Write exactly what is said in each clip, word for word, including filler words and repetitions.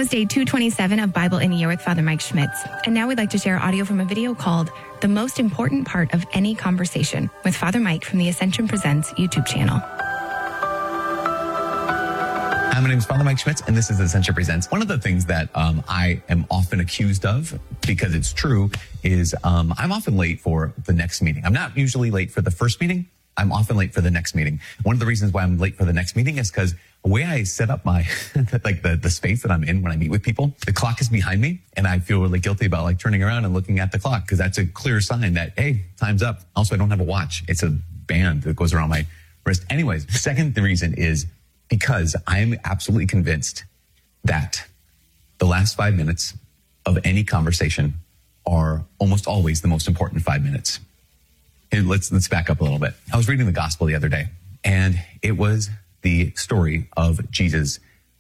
day two twenty-seven of Bible in a Year with Father Mike Schmitz. And now we'd like to share audio from a video called The Most Important Part of Any Conversation with Father Mike from the Ascension Presents YouTube channel. Hi, my name is Father Mike Schmitz, and this is Ascension Presents. One of the things that um, I am often accused of, because it's true, is um, I'm often late for the next meeting. I'm not usually late for the first meeting. I'm often late for the next meeting. One of the reasons why I'm late for the next meeting is because the way I set up my, like the, the space that I'm in when I meet with people, the clock is behind me, and I feel really guilty about like turning around and looking at the clock, because that's a clear sign that, hey, time's up. Also, I don't have a watch. It's a band that goes around my wrist. Anyways, the second reason is because I'm absolutely convinced that the last five minutes of any conversation are almost always the most important five minutes. Here, let's let's back up a little bit. I was reading the gospel the other day, and it was the story of Jesus,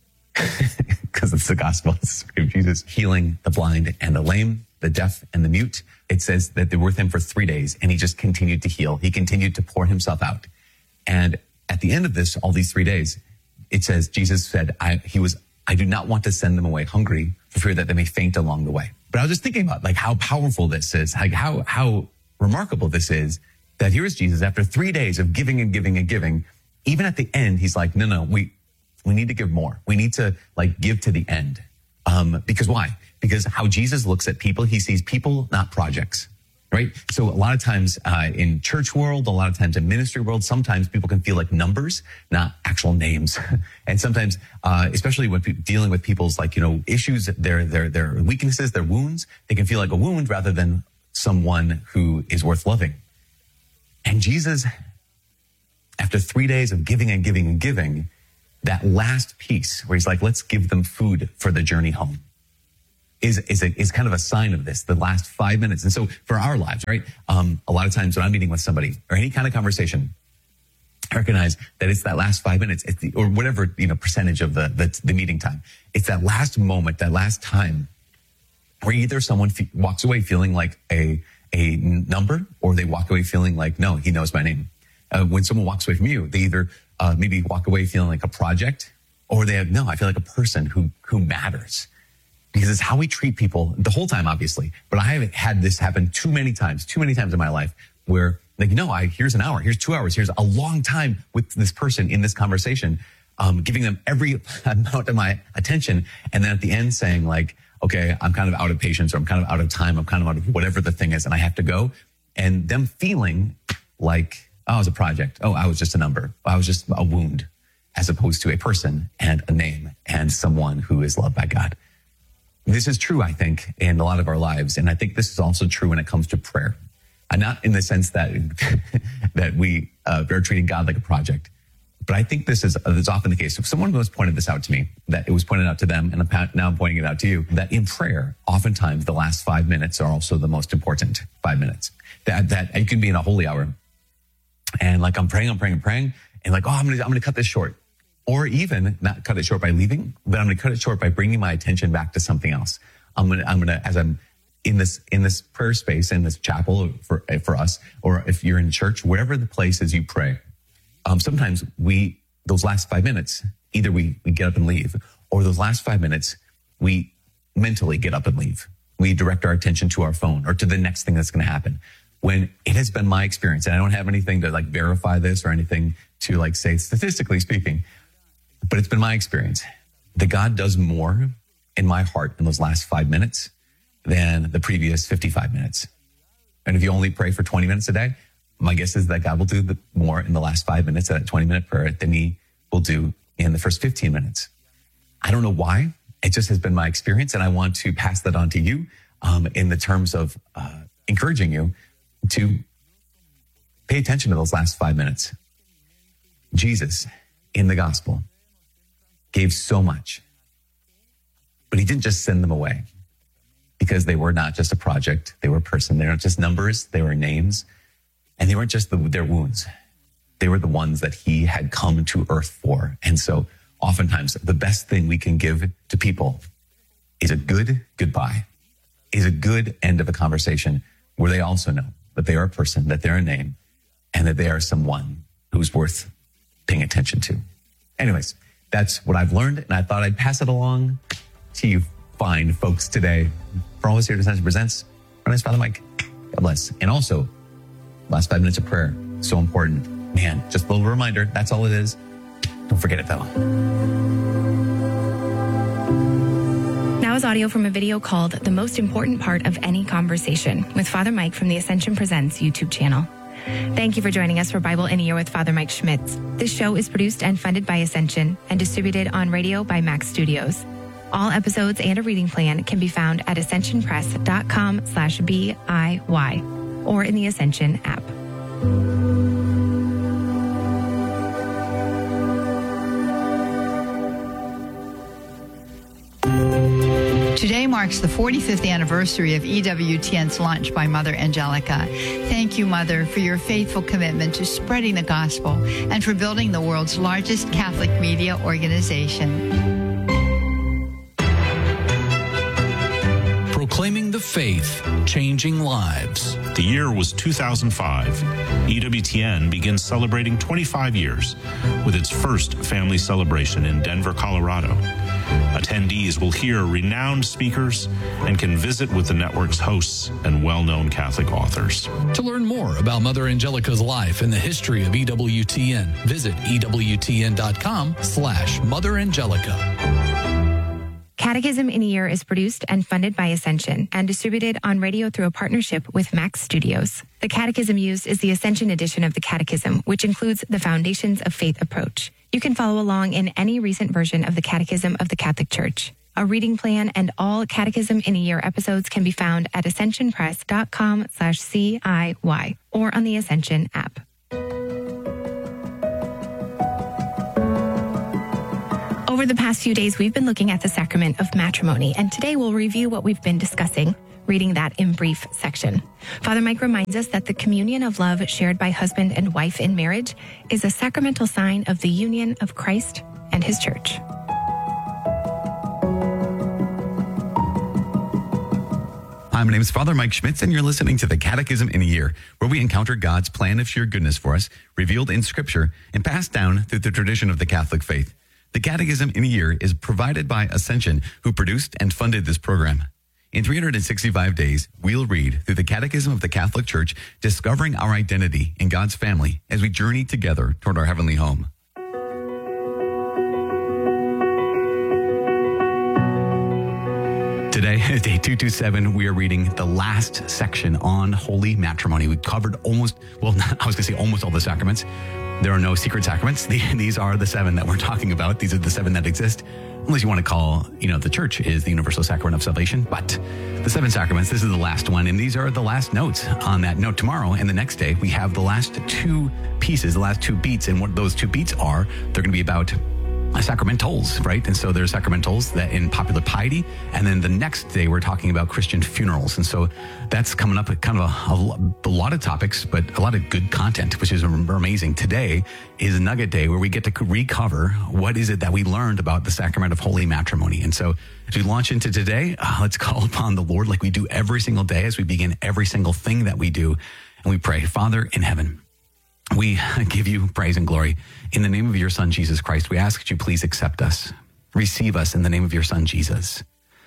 because it's the gospel, it's the story of Jesus healing the blind and the lame, the deaf and the mute. It says that they were with him for three days, and he just continued to heal. He continued to pour himself out. And at the end of this, all these three days, it says, Jesus said, I, he was, I do not want to send them away hungry for fear that they may faint along the way. But I was just thinking about like how powerful this is, like how, how remarkable this is, that here is Jesus after three days of giving and giving and giving. Even at the end, he's like, no, no, we, we need to give more. We need to like give to the end. Um, because why? Because how Jesus looks at people, he sees people, not projects. Right? So a lot of times uh, in church world, a lot of times in ministry world, sometimes people can feel like numbers, not actual names. And sometimes, uh, especially when pe- dealing with people's like, you know, issues, their, their, their weaknesses, their wounds, they can feel like a wound rather than someone who is worth loving. And Jesus, after three days of giving and giving and giving, that last piece where he's like, let's give them food for the journey home. Is is a, is kind of a sign of this, the last five minutes. And so for our lives, right, um, a lot of times when I'm meeting with somebody or any kind of conversation, I recognize that it's that last five minutes, it's the, or whatever, you know, percentage of the, the the meeting time. It's that last moment, that last time where either someone fe- walks away feeling like a a number, or they walk away feeling like, no, he knows my name. Uh, when someone walks away from you, they either uh, maybe walk away feeling like a project, or they have, no, I feel like a person who who matters. Because it's how we treat people the whole time, obviously. But I have had this happen too many times, too many times in my life where like, no, I, here's an hour, here's two hours, here's a long time with this person in this conversation, um, giving them every amount of my attention. And then at the end saying like, okay, I'm kind of out of patience, or I'm kind of out of time, I'm kind of out of whatever the thing is, and I have to go. And them feeling like, oh, I was a project. Oh, I was just a number. I was just a wound, as opposed to a person and a name and someone who is loved by God. This is true, I think, in a lot of our lives. And I think this is also true when it comes to prayer. And not in the sense that that we uh, are treating God like a project. But I think this is, uh, is often the case. If someone was pointed this out to me, that it was pointed out to them, and now I'm pointing it out to you, that in prayer, oftentimes the last five minutes are also the most important five minutes. That that you can be in a holy hour. And like I'm praying, I'm praying, I'm praying. And like, oh, I'm going to I'm going to cut this short. Or even not cut it short by leaving, but I'm going to cut it short by bringing my attention back to something else. I'm going to, I'm going to, as I'm in this, in this prayer space, in this chapel for, for us, or if you're in church, wherever the place is you pray, um, sometimes we, those last five minutes, either we, we get up and leave, or those last five minutes, we mentally get up and leave. We direct our attention to our phone or to the next thing that's going to happen. When it has been my experience, and I don't have anything to like verify this or anything to like say statistically speaking, but it's been my experience that God does more in my heart in those last five minutes than the previous fifty-five minutes. And if you only pray for twenty minutes a day, my guess is that God will do the more in the last five minutes of that twenty minute prayer than he will do in the first fifteen minutes. I don't know why. It just has been my experience. And I want to pass that on to you um, in the terms of uh, encouraging you to pay attention to those last five minutes. Jesus in the gospel gave so much, but he didn't just send them away because they were not just a project. They were a person. They weren't just numbers. They were names, and they weren't just the, their wounds. They were the ones that he had come to earth for. And so oftentimes the best thing we can give to people is a good goodbye, is a good end of a conversation where they also know that they are a person, that they're a name, and that they are someone who's worth paying attention to. Anyways, that's what I've learned, and I thought I'd pass it along to you fine folks today. For all of us here at Ascension Presents, my name is Father Mike. God bless. And also, last five minutes of prayer, so important. Man, just a little reminder, that's all it is. Don't forget it though. Now is audio from a video called The Most Important Part of Any Conversation with Father Mike from the Ascension Presents YouTube channel. Thank you for joining us for Bible in a Year with Father Mike Schmitz. This show is produced and funded by Ascension and distributed on radio by Max Studios. All episodes and a reading plan can be found at ascensionpress.com slash BIY or in the Ascension app. Today marks the forty-fifth anniversary of E W T N's launch by Mother Angelica. Thank you, Mother, for your faithful commitment to spreading the gospel and for building the world's largest Catholic media organization. Proclaiming the faith, changing lives. The year was two thousand five. E W T N begins celebrating twenty-five years with its first family celebration in Denver, Colorado. Attendees will hear renowned speakers and can visit with the network's hosts and well-known Catholic authors. To learn more about Mother Angelica's life and the history of E W T N, visit ewtn.com slash Mother Angelica. Catechism in a Year is produced and funded by Ascension and distributed on radio through a partnership with Max Studios. The catechism used is the Ascension edition of the Catechism, which includes the Foundations of Faith approach. You can follow along in any recent version of the Catechism of the Catholic Church. A reading plan and all Catechism in a Year episodes can be found at ascensionpress.com slash CIY or on the Ascension app. Over the past few days, we've been looking at the sacrament of matrimony, and today we'll review what we've been discussing, reading that in brief section. Father Mike reminds us that the communion of love shared by husband and wife in marriage is a sacramental sign of the union of Christ and his church. Hi, my name is Father Mike Schmitz, and you're listening to the Catechism in a Year, where we encounter God's plan of sheer goodness for us, revealed in Scripture and passed down through the tradition of the Catholic faith. The Catechism in a Year is provided by Ascension, who produced and funded this program. In three hundred sixty-five days, we'll read through the Catechism of the Catholic Church, discovering our identity in God's family as we journey together toward our heavenly home. Today, day two twenty-seven, we are reading the last section on holy matrimony. We covered almost, well, I was going to say almost all the sacraments. There are no secret sacraments. These are the seven that we're talking about. These are the seven that exist, unless you want to call, you know, the church is the universal sacrament of salvation. But the seven sacraments, this is the last one. And these are the last notes on that note. Tomorrow and the next day, we have the last two pieces, the last two beats. And what those two beats are, they're going to be about sacramentals, right? And so there's sacramentals that in popular piety, and then the next day we're talking about Christian funerals. And so that's coming up at kind of a, a, a lot of topics, but a lot of good content, which is amazing. Today is Nugget Day, where we get to recover what is it that we learned about the sacrament of holy matrimony. And so as we launch into today, uh, let's call upon the Lord like we do every single day as we begin every single thing that we do. And we pray, Father in heaven, we give you praise and glory. In the name of your Son, Jesus Christ, we ask that you please accept us. Receive us in the name of your Son, Jesus.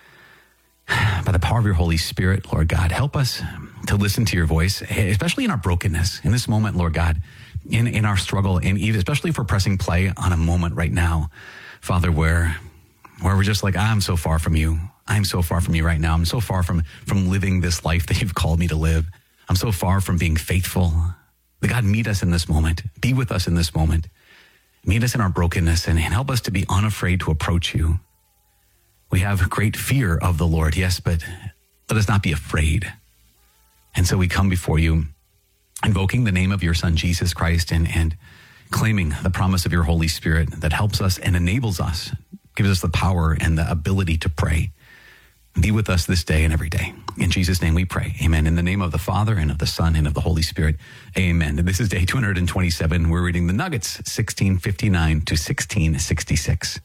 By the power of your Holy Spirit, Lord God, help us to listen to your voice, especially in our brokenness. In this moment, Lord God, in, in our struggle, and even especially if we're pressing play on a moment right now, Father, where, where we're just like, I'm so far from you. I'm so far from you right now. I'm so far from, from living this life that you've called me to live. I'm so far from being faithful. God, meet us in this moment. Be with us in this moment. Meet us in our brokenness and help us to be unafraid to approach you. We have great fear of the Lord, yes, but let us not be afraid. And so we come before you, invoking the name of your Son, Jesus Christ, and, and claiming the promise of your Holy Spirit that helps us and enables us, gives us the power and the ability to pray. Be with us this day and every day. In Jesus' name we pray. Amen. In the name of the Father and of the Son and of the Holy Spirit. Amen. And this is day two hundred twenty-seven. We're reading the Nuggets, sixteen fifty-nine to sixteen sixty-six.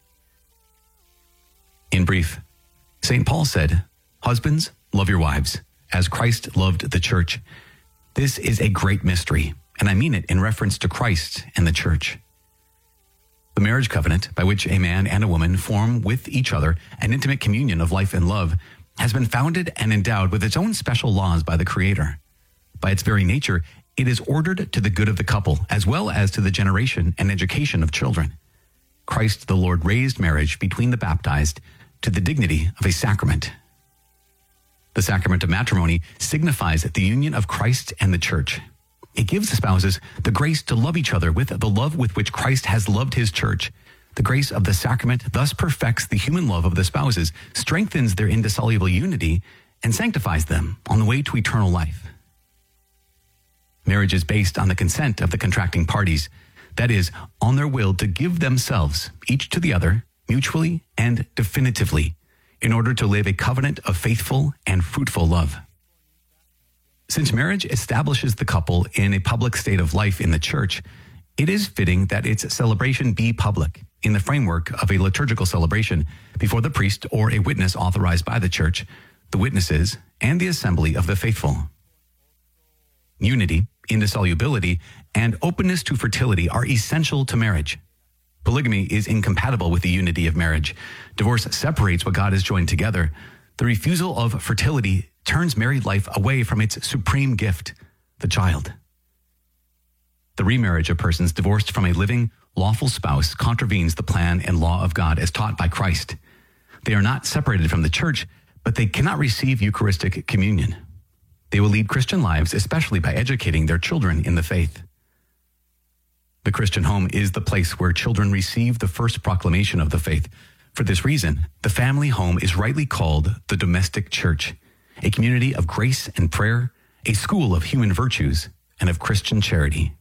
In brief, Saint Paul said, "Husbands, love your wives, as Christ loved the church. This is a great mystery, and I mean it in reference to Christ and the church. The marriage covenant, by which a man and a woman form with each other an intimate communion of life and love, has been founded and endowed with its own special laws by the Creator. By its very nature, it is ordered to the good of the couple, as well as to the generation and education of children. Christ the Lord raised marriage between the baptized to the dignity of a sacrament. The sacrament of matrimony signifies the union of Christ and the church. It gives the spouses the grace to love each other with the love with which Christ has loved his church. The grace of the sacrament thus perfects the human love of the spouses, strengthens their indissoluble unity, and sanctifies them on the way to eternal life. Marriage is based on the consent of the contracting parties, that is, on their will to give themselves, each to the other, mutually and definitively, in order to live a covenant of faithful and fruitful love. Since marriage establishes the couple in a public state of life in the church, it is fitting that its celebration be public in the framework of a liturgical celebration before the priest or a witness authorized by the church, the witnesses, and the assembly of the faithful. Unity, indissolubility, and openness to fertility are essential to marriage. Polygamy is incompatible with the unity of marriage. Divorce separates what God has joined together. The refusal of fertility turns married life away from its supreme gift, the child. The remarriage of persons divorced from a living, lawful spouse contravenes the plan and law of God as taught by Christ. They are not separated from the church, but they cannot receive Eucharistic communion. They will lead Christian lives, especially by educating their children in the faith. The Christian home is the place where children receive the first proclamation of the faith. For this reason, the family home is rightly called the domestic church, a community of grace and prayer, a school of human virtues and of Christian charity.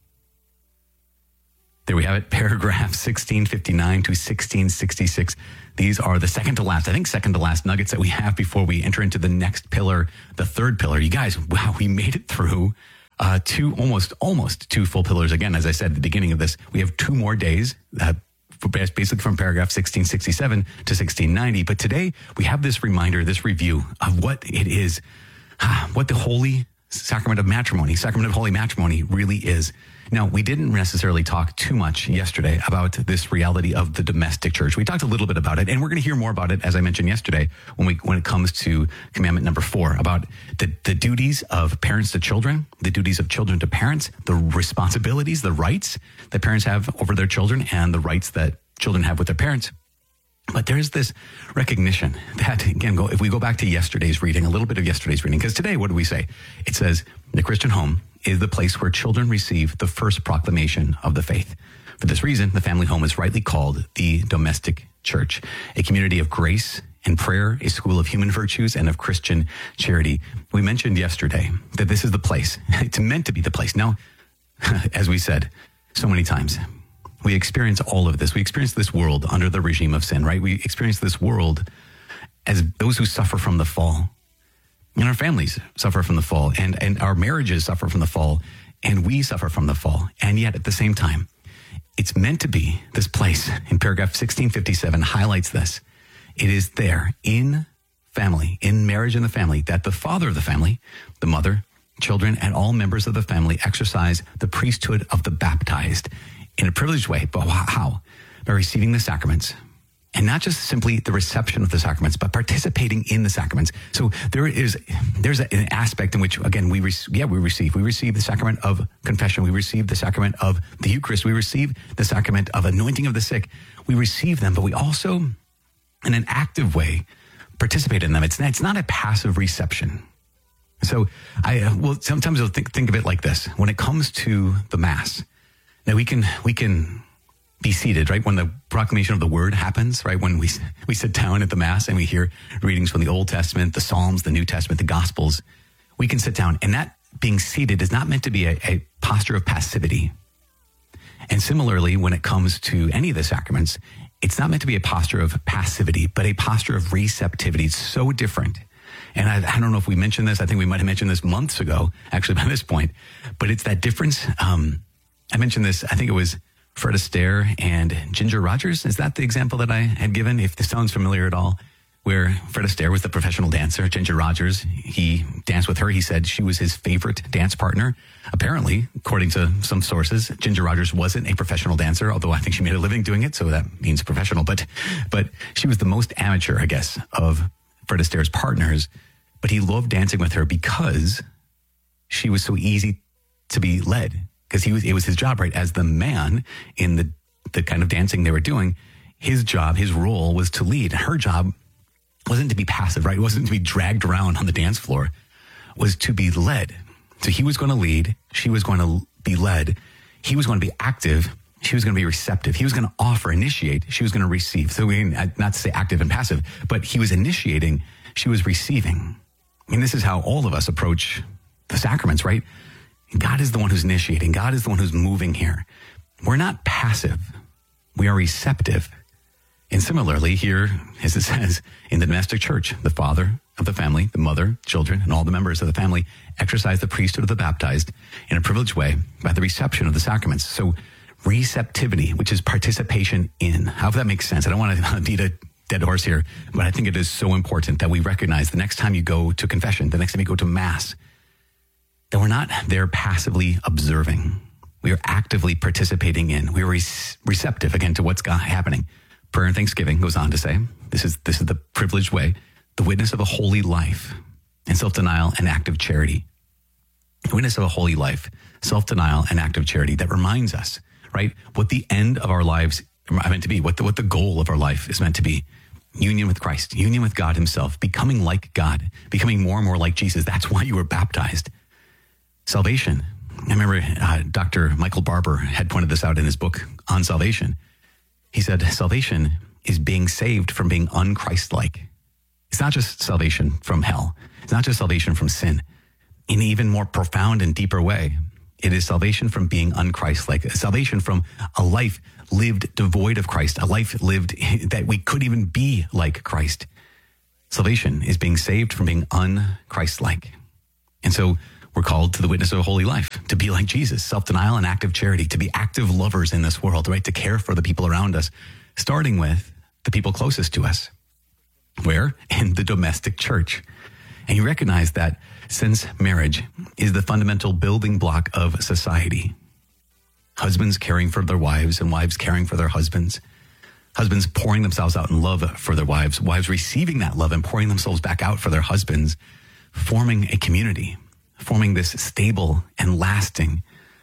There we have it, paragraph sixteen fifty-nine to sixteen sixty-six. These are the second to last, I think second to last nuggets that we have before we enter into the next pillar, the third pillar. You guys, wow, we made it through uh, two, almost, almost two full pillars. Again, as I said at the beginning of this, we have two more days, uh, basically from paragraph sixteen sixty-seven to sixteen ninety. But today we have this reminder, this review of what it is, what the holy sacrament of matrimony, sacrament of holy matrimony really is. Now, we didn't necessarily talk too much yesterday about this reality of the domestic church. We talked a little bit about it, and we're going to hear more about it, as I mentioned yesterday, when we when it comes to commandment number four, about the, the duties of parents to children, the duties of children to parents, the responsibilities, the rights that parents have over their children, and the rights that children have with their parents. But there's this recognition that, again, go, if we go back to yesterday's reading, a little bit of yesterday's reading, because today, what do we say? It says, the Christian home is the place where children receive the first proclamation of the faith. For this reason, the family home is rightly called the domestic church, a community of grace and prayer, a school of human virtues and of Christian charity. We mentioned yesterday that this is the place. It's meant to be the place. Now, as we said so many times, we experience all of this. We experience this world under the regime of sin, right? We experience this world as those who suffer from the fall. And our families suffer from the fall, and, and our marriages suffer from the fall, and we suffer from the fall. And yet at the same time, it's meant to be this place. In paragraph sixteen fifty-seven highlights this. It is there in family, in marriage in the family, that the father of the family, the mother, children, and all members of the family exercise the priesthood of the baptized in a privileged way. But how? By receiving the sacraments. And not just simply the reception of the sacraments, but participating in the sacraments. So there is, there's an aspect in which, again, we, re- yeah, we receive, we receive the sacrament of confession. We receive the sacrament of the Eucharist. We receive the sacrament of anointing of the sick. We receive them, but we also, in an active way, participate in them. It's, it's not a passive reception. So I, uh, well, sometimes I'll think, think of it like this. When it comes to the Mass, now we can, we can, be seated, right? When the proclamation of the word happens, right? When we we sit down at the Mass and we hear readings from the Old Testament, the Psalms, the New Testament, the Gospels, we can sit down. And that being seated is not meant to be a, a posture of passivity. And similarly, when it comes to any of the sacraments, it's not meant to be a posture of passivity, but a posture of receptivity. It's so different. And I, I don't know if we mentioned this. I think we might have mentioned this months ago, actually, by this point. But it's that difference. Um, I mentioned this, I think it was Fred Astaire and Ginger Rogers. Is that the example that I had given? If this sounds familiar at all, where Fred Astaire was the professional dancer. Ginger Rogers, he danced with her. He said she was his favorite dance partner. Apparently, according to some sources, Ginger Rogers wasn't a professional dancer, although I think she made a living doing it, so that means professional. But, but she was the most amateur, I guess, of Fred Astaire's partners. But he loved dancing with her because she was so easy to be led. Because he was, it was his job, right? As the man in the, the kind of dancing they were doing, his job, his role was to lead. Her job wasn't to be passive, right? It wasn't to be dragged around on the dance floor. It was to be led. So he was going to lead. She was going to be led. He was going to be active. She was going to be receptive. He was going to offer, initiate. She was going to receive. So we, not to say active and passive, but he was initiating. She was receiving. I mean, this is how all of us approach the sacraments, right? God is the one who's initiating. God is the one who's moving here. We're not passive. We are receptive. And similarly, here, as it says, in the domestic church, the father of the family, the mother, children, and all the members of the family exercise the priesthood of the baptized in a privileged way by the reception of the sacraments. So receptivity, which is participation in. However that makes sense. I don't want to beat a dead horse here, but I think it is so important that we recognize the next time you go to confession, the next time you go to Mass, that we're not there passively observing. We are actively participating in. We are re- receptive, again, to what's happening. Prayer and thanksgiving goes on to say, this is this is the privileged way, the witness of a holy life, and self-denial and active charity. The witness of a holy life, self-denial and active charity that reminds us, right, what the end of our lives are meant to be, what the, what the goal of our life is meant to be. Union with Christ, union with God himself, becoming like God, becoming more and more like Jesus. That's why you were baptized. Salvation. I remember uh, Doctor Michael Barber had pointed this out in his book on salvation. He said, salvation is being saved from being un-Christ-like. It's not just salvation from hell. It's not just salvation from sin. In an even more profound and deeper way, it is salvation from being un-Christ-like. Salvation from a life lived devoid of Christ, a life lived that we couldn't even be like Christ. Salvation is being saved from being un-Christ-like. And so we're called to the witness of a holy life, to be like Jesus, self-denial and active charity, to be active lovers in this world, right? To care for the people around us, starting with the people closest to us. Where? In the domestic church. And you recognize that since marriage is the fundamental building block of society, husbands caring for their wives and wives caring for their husbands, husbands pouring themselves out in love for their wives, wives receiving that love and pouring themselves back out for their husbands, forming a community, forming this stable and lasting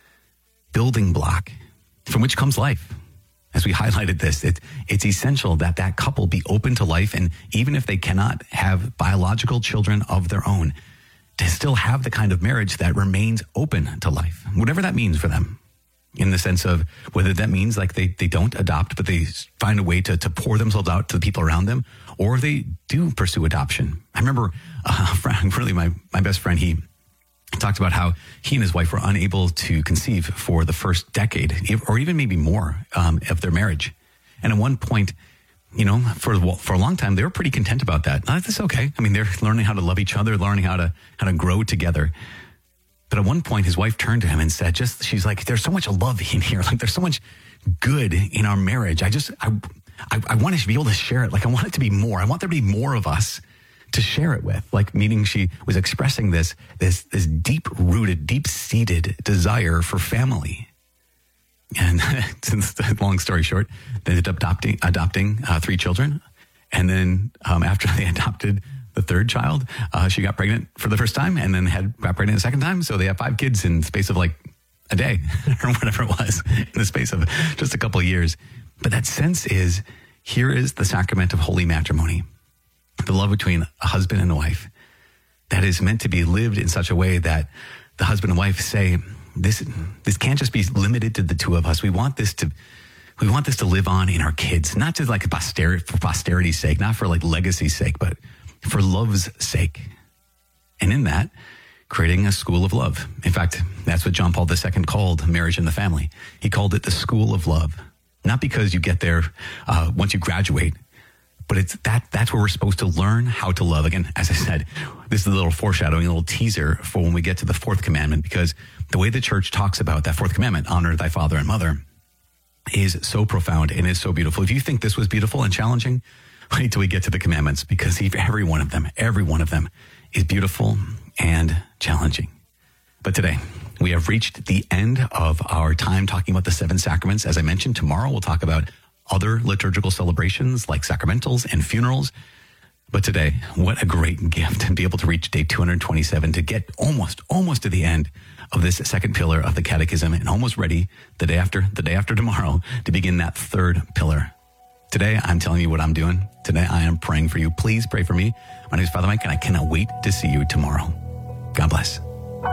building block from which comes life. As we highlighted this, it, it's essential that that couple be open to life, and even if they cannot have biological children of their own, to still have the kind of marriage that remains open to life, whatever that means for them, in the sense of whether that means like they, they don't adopt, but they find a way to, to pour themselves out to the people around them, or they do pursue adoption. I remember uh, really my, my best friend, he talked about how he and his wife were unable to conceive for the first decade, or even maybe more, um, of their marriage. And at one point, you know, for for a long time, they were pretty content about that. Oh, that's okay. I mean, they're learning how to love each other, learning how to how to grow together. But at one point, his wife turned to him and said, "Just she's like, there's so much love in here. Like, there's so much good in our marriage. I just I I, I want to be able to share it. Like, I want it to be more. I want there to be more of us to share it with." Like, meaning she was expressing this, this, this deep rooted, deep seated desire for family. And since long story short, they ended up adopting, adopting uh, three children. And then um, after they adopted the third child, uh, she got pregnant for the first time and then had got pregnant the second time. So they have five kids in the space of like a day or whatever it was, in the space of just a couple of years. But that sense is, here is the sacrament of holy matrimony. The love between a husband and a wife that is meant to be lived in such a way that the husband and wife say, this, this can't just be limited to the two of us. We want this to, we want this to live on in our kids, not just like posterity, for posterity's sake, not for like legacy's sake, but for love's sake. And in that, creating a school of love. In fact, that's what John Paul the Second called marriage and the family. He called it the school of love, not because you get there uh, once you graduate, but it's that that's where we're supposed to learn how to love. Again, as I said, this is a little foreshadowing, a little teaser for when we get to the fourth commandment, because the way the church talks about that fourth commandment, honor thy father and mother, is so profound and is so beautiful. If you think this was beautiful and challenging, wait till we get to the commandments, because every one of them, every one of them is beautiful and challenging. But today, we have reached the end of our time talking about the seven sacraments. As I mentioned, tomorrow we'll talk about other liturgical celebrations like sacramentals and funerals. But today, what a great gift to be able to reach day two hundred twenty-seven, to get almost, almost to the end of this second pillar of the Catechism, and almost ready the day after, the day after tomorrow, to begin that third pillar. Today, I'm telling you what I'm doing. Today, I am praying for you. Please pray for me. My name is Father Mike, and I cannot wait to see you tomorrow. God bless.